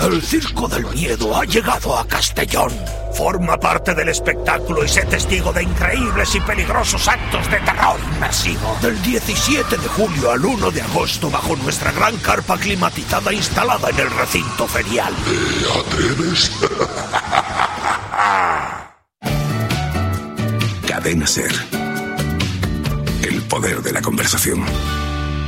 El Circo del Miedo ha llegado a Castellón. Forma parte del espectáculo y sé testigo de increíbles y peligrosos actos de terror inmersivo. Del 17 de julio al 1 de agosto bajo nuestra gran carpa climatizada instalada en el recinto ferial. ¿Te atreves? Cadena SER. El poder de la conversación.